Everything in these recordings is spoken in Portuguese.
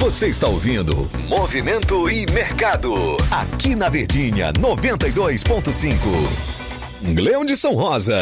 Você está ouvindo Movimento e Mercado, aqui na Verdinha 92.5. Leão de São Rosa.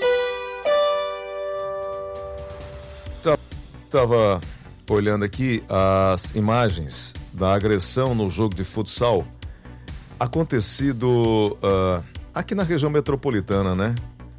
Estava olhando aqui as imagens da agressão no jogo de futsal acontecido aqui na região metropolitana, né?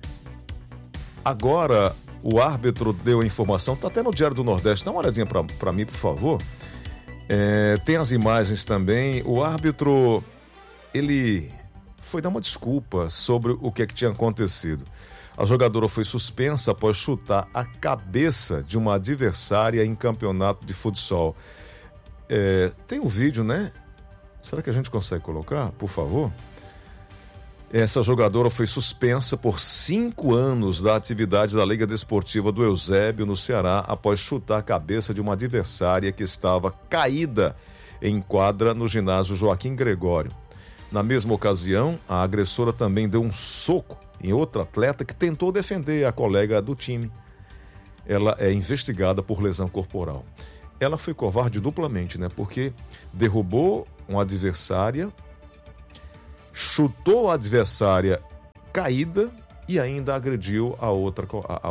Agora o árbitro deu a informação, tá até no Diário do Nordeste, dá uma olhadinha para mim, por favor. Tem as imagens também. O árbitro, ele foi dar uma desculpa sobre o que tinha acontecido. A jogadora foi suspensa após chutar a cabeça de uma adversária em campeonato de futsal. Tem um vídeo, né? Será que a gente consegue colocar, por favor? Essa jogadora foi suspensa por 5 anos da atividade da Liga Desportiva do Eusébio, no Ceará, após chutar a cabeça de uma adversária que estava caída em quadra no ginásio Joaquim Gregório. Na mesma ocasião, a agressora também deu um soco em outro atleta que tentou defender a colega do time. Ela é investigada por lesão corporal. Ela foi covarde duplamente, né? Porque derrubou uma adversária, chutou a adversária caída e ainda agrediu a outra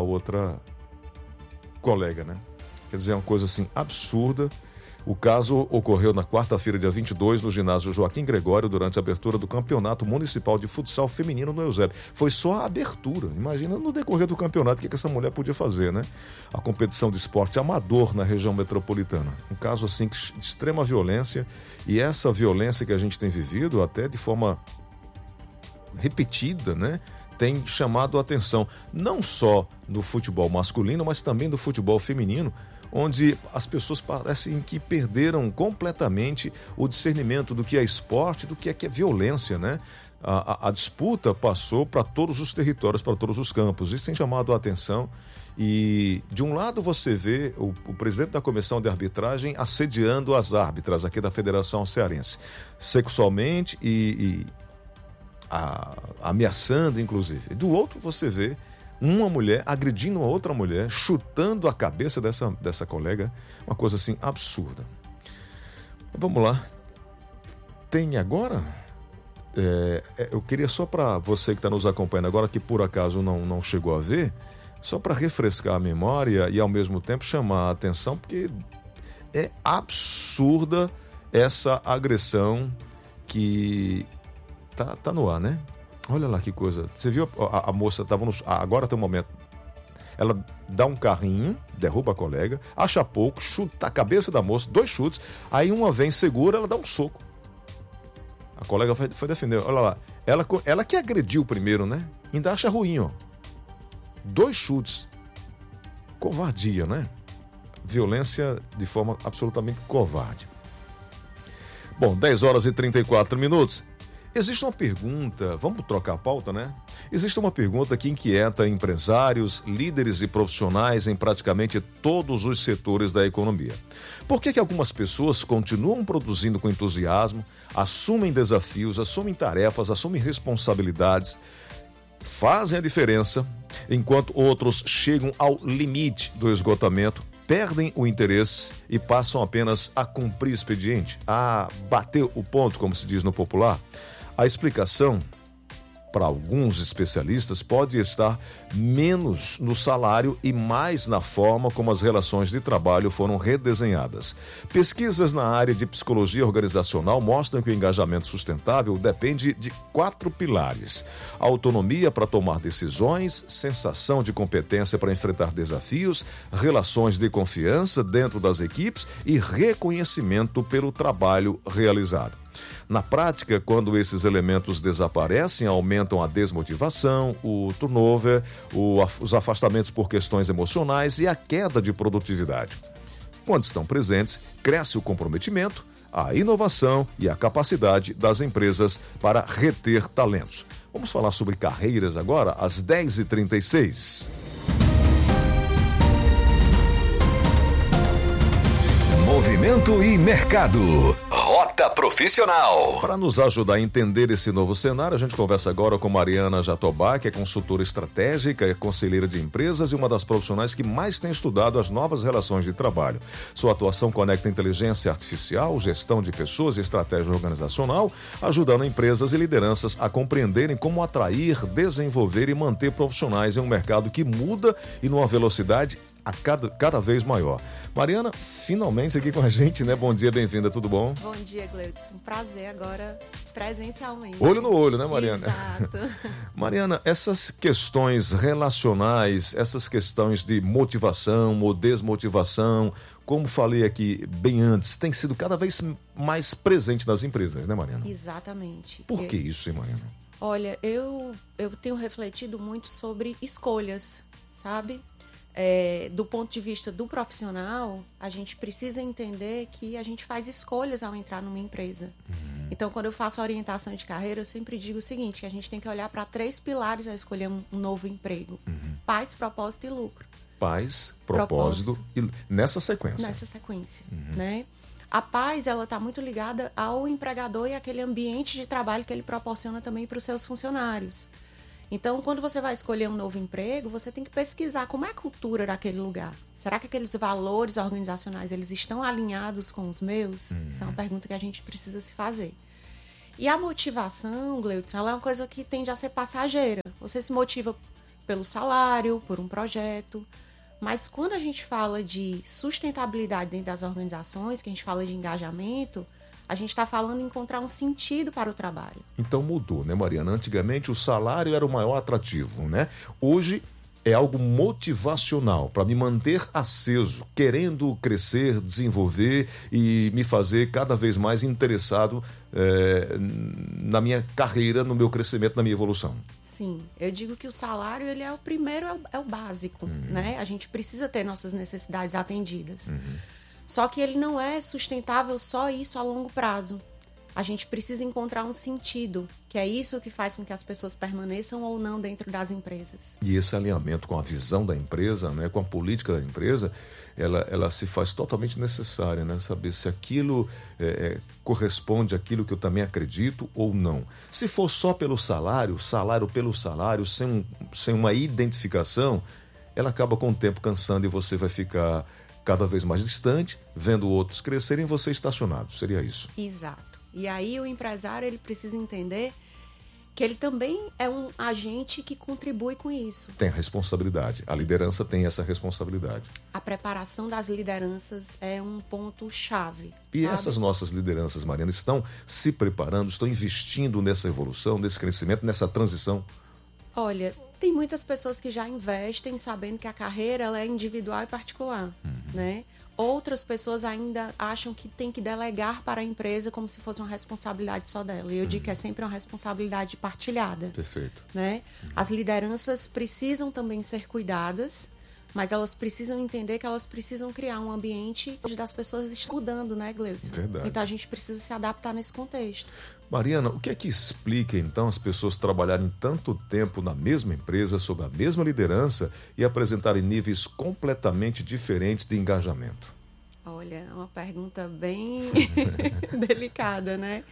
colega, né? Quer dizer, é uma coisa assim absurda. O caso ocorreu na quarta-feira, dia 22, no ginásio Joaquim Gregório, durante a abertura do Campeonato Municipal de Futsal Feminino no Eusébio. Foi só a abertura. Imagina no decorrer do campeonato o que essa mulher podia fazer, né? A competição de esporte amador na região metropolitana. Um caso assim de extrema violência, e essa violência que a gente tem vivido até de forma repetida, né? Tem chamado a atenção não só do futebol masculino, mas também do futebol feminino, onde as pessoas parecem que perderam completamente o discernimento do que é esporte, do que é violência, né? A disputa passou para todos os territórios, para todos os campos. Isso tem chamado a atenção. E, de um lado, você vê o presidente da comissão de arbitragem assediando as árbitras aqui da Federação Cearense, sexualmente e ameaçando, inclusive. Do outro, você vê uma mulher agredindo uma outra mulher, chutando a cabeça dessa colega, uma coisa assim absurda. Vamos lá. Tem agora? Eu queria só para você que está nos acompanhando agora, que por acaso não chegou a ver, só para refrescar a memória e ao mesmo tempo chamar a atenção, porque é absurda essa agressão que tá no ar, né? Olha lá que coisa. Você viu a moça estava agora tem um momento. Ela dá um carrinho, derruba a colega, acha pouco, chuta a cabeça da moça, 2 chutes, aí uma vem segura, ela dá um soco. A colega foi defender. Olha lá. Ela que agrediu primeiro, né? Ainda acha ruim, ó. 2 chutes. Covardia, né? Violência de forma absolutamente covarde. Bom, 10h34. Existe uma pergunta, vamos trocar a pauta, né? Existe uma pergunta que inquieta empresários, líderes e profissionais em praticamente todos os setores da economia. Por que algumas pessoas continuam produzindo com entusiasmo, assumem desafios, assumem tarefas, assumem responsabilidades, fazem a diferença, enquanto outros chegam ao limite do esgotamento, perdem o interesse e passam apenas a cumprir expediente, a bater o ponto, como se diz no popular? A explicação, para alguns especialistas, pode estar menos no salário e mais na forma como as relações de trabalho foram redesenhadas. Pesquisas na área de psicologia organizacional mostram que o engajamento sustentável depende de 4 pilares: autonomia para tomar decisões, sensação de competência para enfrentar desafios, relações de confiança dentro das equipes e reconhecimento pelo trabalho realizado. Na prática, quando esses elementos desaparecem, aumentam a desmotivação, o turnover, os afastamentos por questões emocionais e a queda de produtividade. Quando estão presentes, cresce o comprometimento, a inovação e a capacidade das empresas para reter talentos. Vamos falar sobre carreiras agora, às 10h36. Movimento e mercado. Rota Profissional. Para nos ajudar a entender esse novo cenário, a gente conversa agora com Mariana Jatobá, que é consultora estratégica, é conselheira de empresas e uma das profissionais que mais tem estudado as novas relações de trabalho. Sua atuação conecta inteligência artificial, gestão de pessoas e estratégia organizacional, ajudando empresas e lideranças a compreenderem como atrair, desenvolver e manter profissionais em um mercado que muda e numa velocidade a cada vez maior. Mariana, finalmente aqui com a gente, né? Bom dia, bem-vinda, tudo bom? Bom dia, Gleudson. Um prazer agora presencialmente. Olho no olho, né, Mariana? Exato. Mariana, essas questões relacionais, essas questões de motivação ou desmotivação, como falei aqui bem antes, tem sido cada vez mais presente nas empresas, né, Mariana? Exatamente. Por que isso, hein, Mariana? Olha, eu tenho refletido muito sobre escolhas, sabe? Do ponto de vista do profissional, a gente precisa entender que a gente faz escolhas ao entrar numa empresa. Então, quando eu faço a orientação de carreira, eu sempre digo o seguinte, que a gente tem que olhar para 3 pilares ao escolher um novo emprego. Paz, propósito e lucro. Paz, propósito e nessa sequência. Nessa sequência, né? A paz, ela está muito ligada ao empregador e aquele ambiente de trabalho que ele proporciona também para os seus funcionários. Então, quando você vai escolher um novo emprego, você tem que pesquisar como é a cultura daquele lugar. Será que aqueles valores organizacionais eles estão alinhados com os meus? Isso é uma pergunta que a gente precisa se fazer. E a motivação, Gleudson, ela é uma coisa que tende a ser passageira. Você se motiva pelo salário, por um projeto. Mas quando a gente fala de sustentabilidade dentro das organizações, que a gente fala de engajamento, a gente está falando em encontrar um sentido para o trabalho. Então mudou, né, Mariana? Antigamente o salário era o maior atrativo, né? Hoje é algo motivacional para me manter aceso, querendo crescer, desenvolver e me fazer cada vez mais interessado na minha carreira, no meu crescimento, na minha evolução. Sim, eu digo que o salário ele é o primeiro, é o básico, né? A gente precisa ter nossas necessidades atendidas. Só que ele não é sustentável só isso a longo prazo. A gente precisa encontrar um sentido, que é isso que faz com que as pessoas permaneçam ou não dentro das empresas. E esse alinhamento com a visão da empresa, né, com a política da empresa, ela se faz totalmente necessária, né? Saber se aquilo corresponde àquilo que eu também acredito ou não. Se for só pelo salário pelo salário, sem uma identificação, ela acaba com o tempo cansando e você vai ficar cada vez mais distante, vendo outros crescerem e você estacionado. Seria isso? Exato. E aí o empresário ele precisa entender que ele também é um agente que contribui com isso. Tem a responsabilidade. A liderança tem essa responsabilidade. A preparação das lideranças é um ponto-chave. E sabe? essas nossas lideranças, Mariana, estão se preparando, estão investindo nessa evolução, nesse crescimento, nessa transição? Olha, tem muitas pessoas que já investem sabendo que a carreira ela é individual e particular, né? Outras pessoas ainda acham que tem que delegar para a empresa como se fosse uma responsabilidade só dela. E eu digo que é sempre uma responsabilidade partilhada. Perfeito. Né? As lideranças precisam também ser cuidadas, mas elas precisam entender que elas precisam criar um ambiente onde as pessoas estão mudando, né, Gleudson? Verdade. Então a gente precisa se adaptar nesse contexto. Mariana, o que é que explica então as pessoas trabalharem tanto tempo na mesma empresa, sob a mesma liderança e apresentarem níveis completamente diferentes de engajamento? Olha, é uma pergunta bem delicada, né?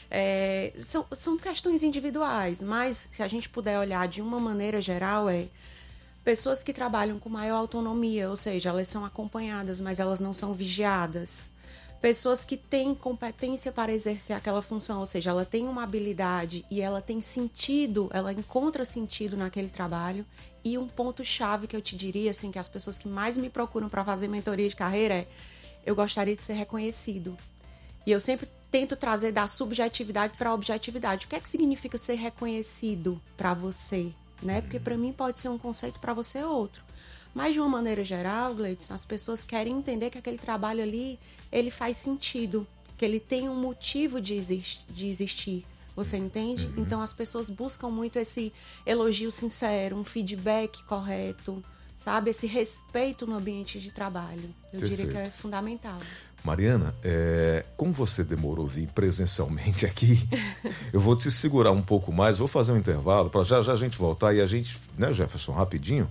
São questões individuais, mas se a gente puder olhar de uma maneira geral, pessoas que trabalham com maior autonomia, ou seja, elas são acompanhadas, mas elas não são vigiadas. Pessoas que têm competência para exercer aquela função, ou seja, ela tem uma habilidade e ela tem sentido, ela encontra sentido naquele trabalho. E um ponto-chave que eu te diria, assim, que as pessoas que mais me procuram para fazer mentoria de carreira eu gostaria de ser reconhecido. E eu sempre tento trazer da subjetividade para a objetividade. O que é que significa ser reconhecido para você? Né? Porque para mim pode ser um conceito, para você outro. Mas de uma maneira geral, Gleudson, as pessoas querem entender que aquele trabalho ali, ele faz sentido, que ele tem um motivo de existir. Você entende? Então as pessoas buscam muito esse elogio sincero, um feedback correto, sabe? Esse respeito no ambiente de trabalho. Eu diria que é fundamental. Mariana, como você demorou vir presencialmente aqui, eu vou te segurar um pouco mais, vou fazer um intervalo para já a gente voltar e a gente, né, Jefferson, rapidinho,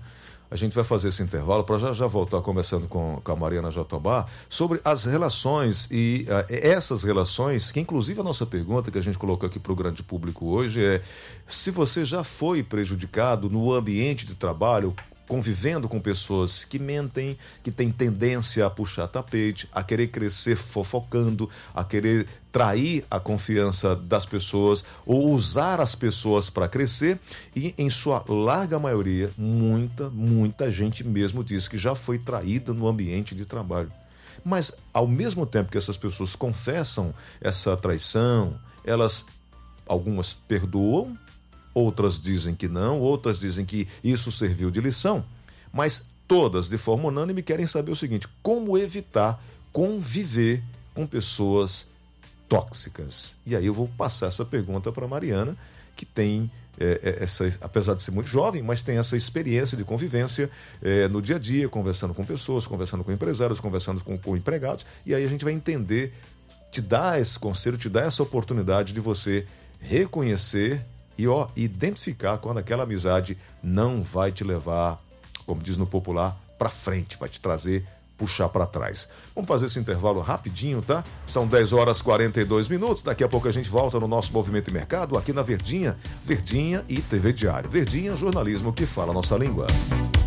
A gente vai fazer esse intervalo para já voltar conversando com a Mariana Jatobá sobre as relações e essas relações, que inclusive a nossa pergunta que a gente colocou aqui para o grande público hoje é: se você já foi prejudicado no ambiente de trabalho, convivendo com pessoas que mentem, que têm tendência a puxar tapete, a querer crescer fofocando, a querer trair a confiança das pessoas ou usar as pessoas para crescer, e em sua larga maioria, muita gente mesmo diz que já foi traída no ambiente de trabalho. Mas ao mesmo tempo que essas pessoas confessam essa traição, algumas perdoam, outras dizem que não, outras dizem que isso serviu de lição, mas todas, de forma unânime, querem saber o seguinte: como evitar conviver com pessoas tóxicas? E aí eu vou passar essa pergunta para a Mariana, que tem, apesar de ser muito jovem, mas tem essa experiência de convivência no dia a dia, conversando com pessoas, conversando com empresários, conversando com empregados, e aí a gente vai entender, te dar esse conselho, te dar essa oportunidade de você reconhecer e identificar quando aquela amizade não vai te levar, como diz no popular, para frente, vai te puxar para trás. Vamos fazer esse intervalo rapidinho, tá? São 10h42. Daqui a pouco a gente volta no nosso Movimento e Mercado, aqui na Verdinha e TV Diário. Verdinha, jornalismo que fala a nossa língua.